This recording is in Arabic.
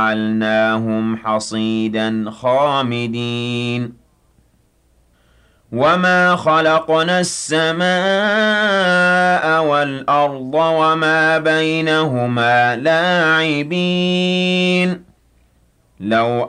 جعلناهم حصيدا خامدين وما خلقنا السماء والأرض وما بينهما لاعبين لو